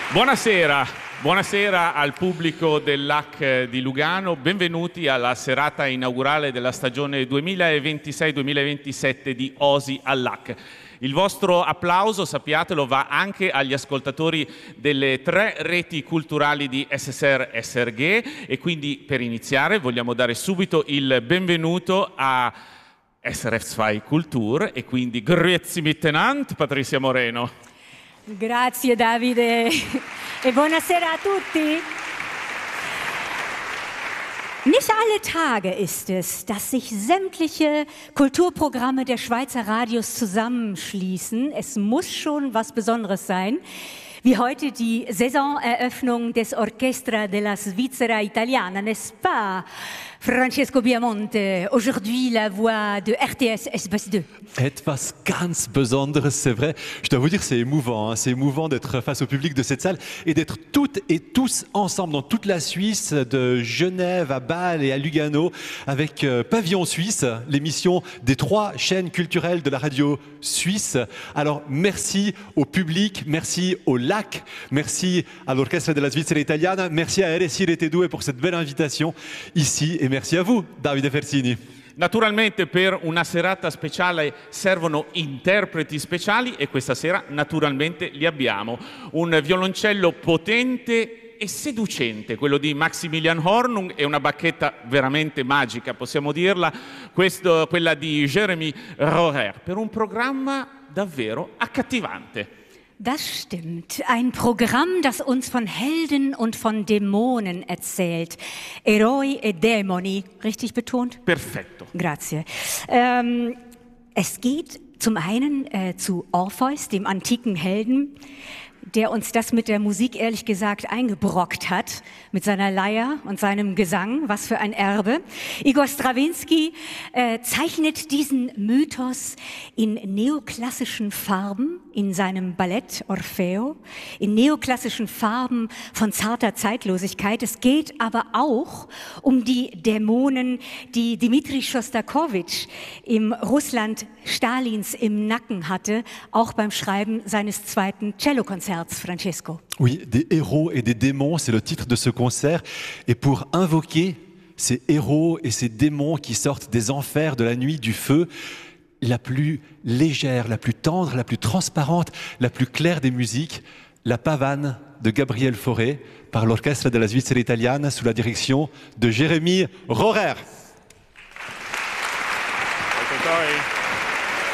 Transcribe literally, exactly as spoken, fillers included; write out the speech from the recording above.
Buonasera, buonasera al pubblico dell'A C di Lugano, benvenuti alla serata inaugurale della stagione duemilaventisei duemilaventisette di Osi all'A C. Il vostro applauso, sappiatelo, va anche agli ascoltatori delle tre reti culturali di S S R S R G e quindi per iniziare vogliamo dare subito il benvenuto a S R F due Kultur e quindi grazie miteinander, Patricia Moreno. Grazie Davide e buonasera a tutti. Nicht alle Tage ist es, dass sich sämtliche Kulturprogramme der Schweizer Radios zusammenschließen. Es muss schon was Besonderes sein, wie heute die Saisoneröffnung des Orchestra della Svizzera Italiana, n'est-ce pas, Francesco Biamonte, aujourd'hui la voix de R T S S B S deux. Etwas ganz Besonderes, c'est vrai. Je dois vous dire, c'est émouvant. Hein. C'est émouvant d'être face au public de cette salle et d'être toutes et tous ensemble dans toute la Suisse, de Genève à Bâle et à Lugano, avec euh, Pavillon Suisse, l'émission des trois chaînes culturelles de la radio suisse. Alors, merci au public, merci au L A C, merci à l'Orchestra della Svizzera Italiana, merci à R S I Rete due pour cette belle invitation ici et merci à vous, Davide Fersini. Naturalmente per una serata speciale servono interpreti speciali e questa sera naturalmente li abbiamo. Un violoncello potente e seducente, quello di Maximilian Hornung, e una bacchetta veramente magica, possiamo dirla, questo, quella di Jérémy Rohrer, per un programma davvero accattivante. Das stimmt. Ein Programm, das uns von Helden und von Dämonen erzählt. Eroi e Demoni. Richtig betont? Perfetto. Grazie. Ähm, es geht zum einen äh, zu Orpheus, dem antiken Helden, der uns das mit der Musik ehrlich gesagt eingebrockt hat, mit seiner Leier und seinem Gesang, was für ein Erbe. Igor Strawinsky äh, zeichnet diesen Mythos in neoklassischen Farben, in seinem Ballett Orfeo, in neoklassischen Farben von zarter Zeitlosigkeit. Es geht aber auch um die Dämonen, die Dmitri Schostakowitsch im Russland Stalins im Nacken hatte, auch beim Schreiben seines zweiten Cellokonzerts. Francesco. Oui, des héros et des démons, c'est le titre de ce concert. Et pour invoquer ces héros et ces démons qui sortent des enfers, de la nuit, du feu, la plus légère, la plus tendre, la plus transparente, la plus claire des musiques, la pavane de Gabriel Fauré par l'Orchestra della Svizzera Italiana sous la direction de Jérémy Rohrer. Okay.